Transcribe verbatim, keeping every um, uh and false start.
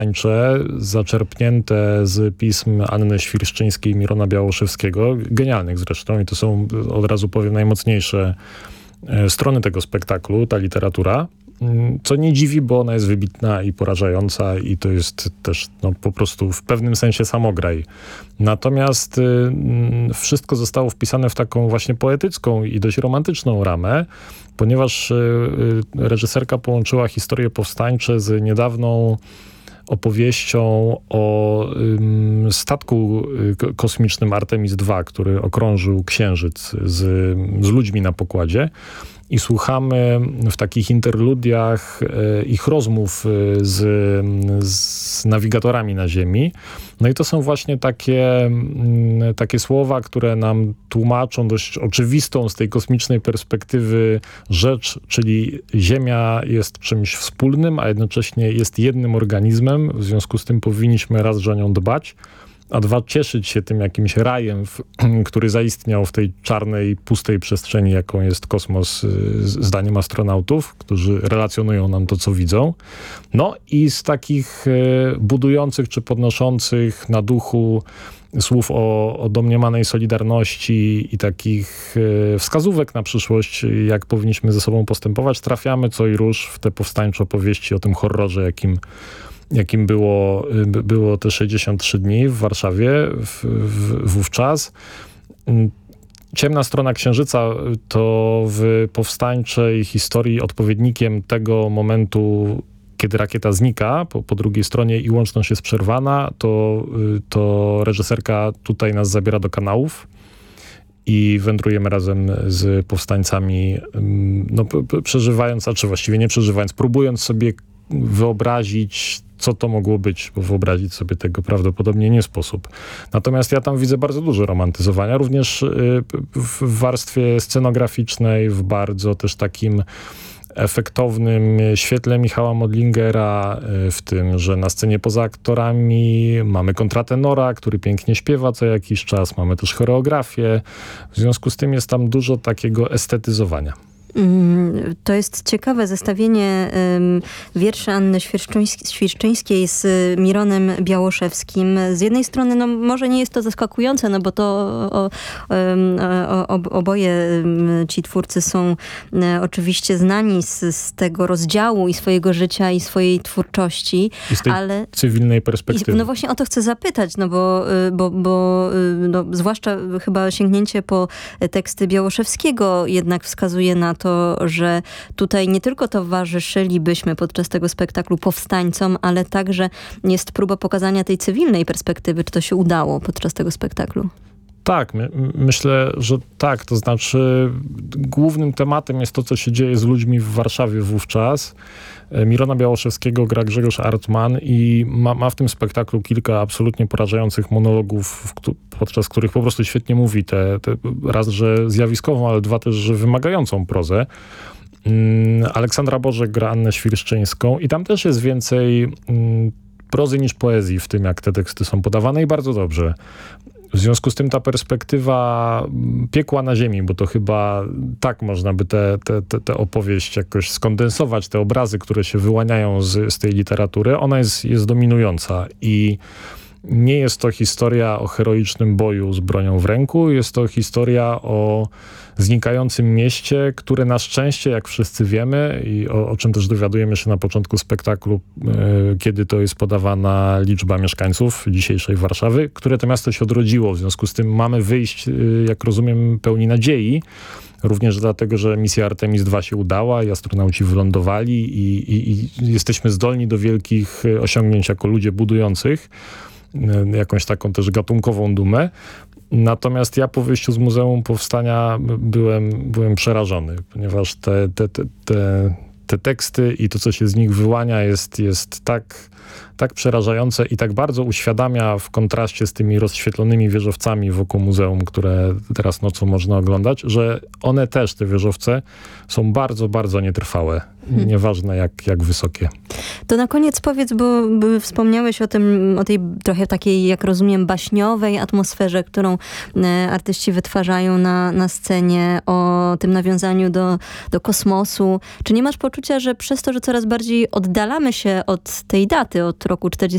powstańcze zaczerpnięte z pism Anny Świerszczyńskiej i Mirona Białoszewskiego, genialnych zresztą, i to są, od razu powiem, najmocniejsze strony tego spektaklu, ta literatura, co nie dziwi, bo ona jest wybitna i porażająca i to jest też no, po prostu w pewnym sensie samograj. Natomiast y, wszystko zostało wpisane w taką właśnie poetycką i dość romantyczną ramę, ponieważ y, y, reżyserka połączyła historie powstańcze z niedawną opowieścią o ym, statku y, kosmicznym Artemis dwa, który okrążył Księżyc z, z ludźmi na pokładzie. I słuchamy w takich interludiach e, ich rozmów e, z, z nawigatorami na Ziemi. No i to są właśnie takie, m, takie słowa, które nam tłumaczą dość oczywistą z tej kosmicznej perspektywy rzecz, czyli Ziemia jest czymś wspólnym, a jednocześnie jest jednym organizmem. W związku z tym powinniśmy raz, że o nią dbać, a dwa, cieszyć się tym jakimś rajem, w, który zaistniał w tej czarnej, pustej przestrzeni, jaką jest kosmos, zdaniem astronautów, którzy relacjonują nam to, co widzą. No i z takich e, budujących czy podnoszących na duchu słów o, o domniemanej solidarności i takich e, wskazówek na przyszłość, jak powinniśmy ze sobą postępować, trafiamy co i róż w te powstańcze opowieści o tym horrorze, jakim jakim było, było te sześćdziesiąt trzy dni w Warszawie w, w, wówczas. Ciemna strona Księżyca to w powstańczej historii odpowiednikiem tego momentu, kiedy rakieta znika po, po drugiej stronie i łączność jest przerwana, to, to reżyserka tutaj nas zabiera do kanałów i wędrujemy razem z powstańcami, no, przeżywając, a czy właściwie nie przeżywając, próbując sobie wyobrazić, co to mogło być, bo wyobrazić sobie tego prawdopodobnie nie sposób. Natomiast ja tam widzę bardzo dużo romantyzowania, również w warstwie scenograficznej, w bardzo też takim efektownym świetle Michała Modlingera, w tym, że na scenie poza aktorami mamy kontratenora, który pięknie śpiewa co jakiś czas, mamy też choreografię. W związku z tym jest tam dużo takiego estetyzowania. To jest ciekawe zestawienie um, wierszy Anny Świerszczyńskiej z Mironem Białoszewskim. Z jednej strony no, może nie jest to zaskakujące, no bo to o, o, o, oboje ci twórcy są oczywiście znani z, z tego rozdziału i swojego życia i swojej twórczości. I z tej ale cywilnej perspektywy. I, no właśnie o to chcę zapytać, no bo, bo, bo no, zwłaszcza chyba sięgnięcie po teksty Białoszewskiego jednak wskazuje na to, że tutaj nie tylko towarzyszylibyśmy podczas tego spektaklu powstańcom, ale także jest próba pokazania tej cywilnej perspektywy. Czy to się udało podczas tego spektaklu? Tak, my, myślę, że tak. To znaczy głównym tematem jest to, co się dzieje z ludźmi w Warszawie wówczas. Mirona Białoszewskiego gra Grzegorz Artman i ma, ma w tym spektaklu kilka absolutnie porażających monologów, podczas których po prostu świetnie mówi te, te raz, że zjawiskową, ale dwa też, że wymagającą prozę. Mm, Aleksandra Bożek gra Annę Świerszczyńską i tam też jest więcej mm, prozy niż poezji w tym, jak te teksty są podawane i bardzo dobrze. W związku z tym ta perspektywa piekła na ziemi, bo to chyba tak można by tę te, te, te opowieść jakoś skondensować, te obrazy, które się wyłaniają z, z tej literatury, ona jest, jest dominująca i nie jest to historia o heroicznym boju z bronią w ręku, jest to historia o znikającym mieście, które na szczęście, jak wszyscy wiemy i o, o czym też dowiadujemy się na początku spektaklu, e, kiedy to jest podawana liczba mieszkańców dzisiejszej Warszawy, które to miasto się odrodziło. W związku z tym mamy wyjść, e, jak rozumiem, pełni nadziei. Również dlatego, że misja Artemis dwa się udała i astronauci wylądowali i, i, i jesteśmy zdolni do wielkich osiągnięć jako ludzie budujących jakąś taką też gatunkową dumę. Natomiast ja po wyjściu z Muzeum Powstania byłem, byłem przerażony, ponieważ te, te, te, te, te teksty i to, co się z nich wyłania, jest, jest tak, tak przerażające i tak bardzo uświadamia w kontraście z tymi rozświetlonymi wieżowcami wokół muzeum, które teraz nocą można oglądać, że one też, te wieżowce, są bardzo, bardzo nietrwałe. Hmm. Nieważne jak, jak wysokie. To na koniec powiedz, bo wspomniałeś o tym, o tej trochę takiej, jak rozumiem, baśniowej atmosferze, którą e, artyści wytwarzają na, na scenie, o tym nawiązaniu do, do kosmosu. Czy nie masz poczucia, że przez to, że coraz bardziej oddalamy się od tej daty, od roku czterdziestego